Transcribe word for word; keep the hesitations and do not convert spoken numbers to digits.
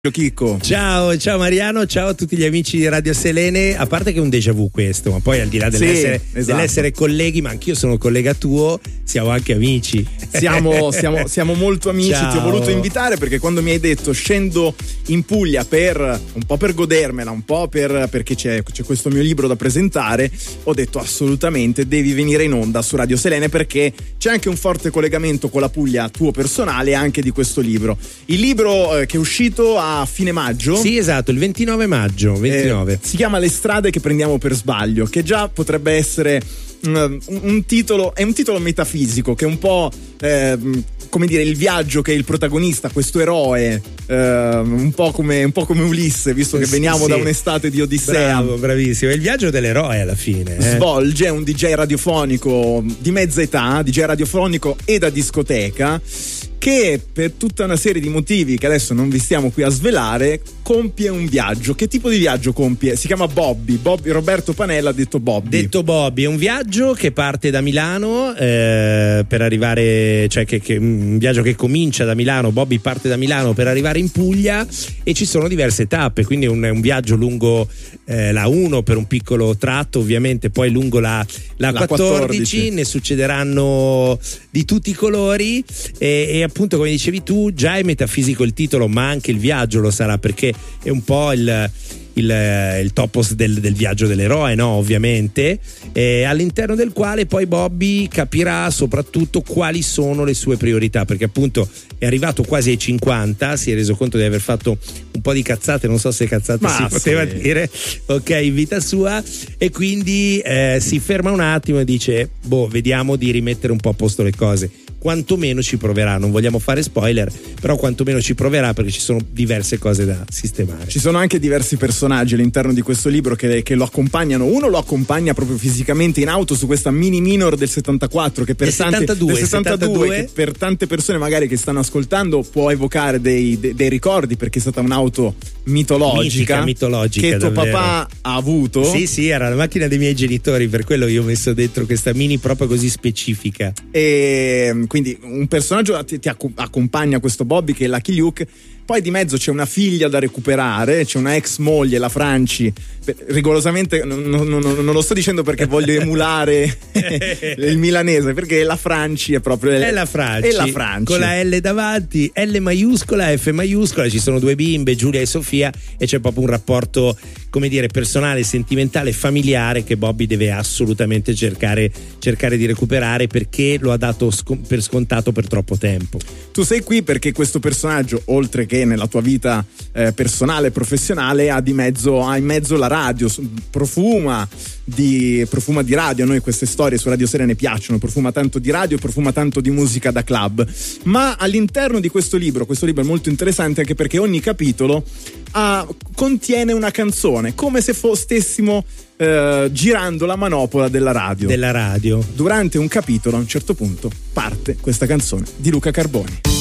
Chicco. Ciao, ciao Mariano, ciao a tutti gli amici di Radio Selene. A parte che è un déjà vu questo, ma poi al di là dell'essere, sì, esatto. dell'essere colleghi, ma anch'io sono collega tuo, siamo anche amici. Siamo, siamo, siamo molto amici. Ciao. Ti ho voluto invitare perché quando mi hai detto scendo in Puglia per un po' per godermela, un po' per, perché c'è, c'è questo mio libro da presentare, ho detto assolutamente devi venire in onda su Radio Selene perché c'è anche un forte collegamento con la Puglia tuo personale anche di questo libro. Il libro eh, che è uscito a A fine maggio. Sì, esatto, il ventinove maggio. ventinove. Eh, si chiama Le strade che prendiamo per sbaglio, che già potrebbe essere um, un, un titolo, è un titolo metafisico che è un po' eh, come dire il viaggio che il protagonista, questo eroe, eh, un po' come un po' come Ulisse, visto che veniamo sì. da un'estate di Odissea. Bravo, bravissimo. È il viaggio dell'eroe alla fine. Eh? Svolge, è un D J radiofonico di mezza età, D J radiofonico e da discoteca, che per tutta una serie di motivi che adesso non vi stiamo qui a svelare compie un viaggio. Che tipo di viaggio compie? Si chiama Bobby, Bobby Roberto Panella ha detto Bobby. Detto Bobby, è un viaggio che parte da Milano eh, per arrivare, cioè che, che un viaggio che comincia da Milano. Bobby parte da Milano per arrivare in Puglia e ci sono diverse tappe, quindi è un, un viaggio lungo eh, la uno per un piccolo tratto, ovviamente, poi lungo la, la, la quattordici, quattordici ne succederanno di tutti i colori e, e appunto, come dicevi tu, già è metafisico il titolo, ma anche il viaggio lo sarà, perché è un po' il, il, il topos del, del viaggio dell'eroe, no? Ovviamente, eh, all'interno del quale poi Bobby capirà soprattutto quali sono le sue priorità, perché appunto è arrivato quasi ai cinquanta, si è reso conto di aver fatto un po' di cazzate, non so se cazzate ma si sì. poteva dire, ok, in vita sua, e quindi eh, si ferma un attimo e dice, boh, vediamo di rimettere un po' a posto le cose. Quantomeno ci proverà, non vogliamo fare spoiler, però quantomeno ci proverà, perché ci sono diverse cose da sistemare. Ci sono anche diversi personaggi all'interno di questo libro che, che lo accompagnano. Uno lo accompagna proprio fisicamente in auto su questa mini minor del settantaquattro, che per del tante, settantadue, del settantadue, settantadue. Che per tante persone magari che stanno ascoltando può evocare dei, dei, dei ricordi, perché è stata un'auto mitologica, Mitica, mitologica che tuo davvero. papà ha avuto. Sì, sì, era la macchina dei miei genitori, per quello io ho messo dentro questa mini proprio così specifica. E quindi un personaggio ti, ti accompagna, questo Bobby, che è Lucky Luke. Poi di mezzo c'è una figlia da recuperare, c'è una ex moglie, la Franci. Rigorosamente non, non, non, non lo sto dicendo perché voglio emulare il milanese, perché la Franci è proprio è la Franci, è la Franci con la L davanti, L maiuscola, F maiuscola. Ci sono due bimbe, Giulia e Sofia, e c'è proprio un rapporto, come dire, personale, sentimentale, familiare che Bobby deve assolutamente cercare, cercare di recuperare, perché lo ha dato scon- per scontato per troppo tempo. Tu sei qui perché questo personaggio, oltre che nella tua vita eh, personale e professionale, ha di mezzo, ha in mezzo la radio, profuma di, profuma di radio. A noi queste storie su Radio Selene piacciono, profuma tanto di radio, profuma tanto di musica da club. Ma all'interno di questo libro, questo libro è molto interessante anche perché ogni capitolo ha, contiene una canzone, come se fo, stessimo eh, girando la manopola della radio. Della radio. Durante un capitolo, a un certo punto, parte questa canzone di Luca Carboni.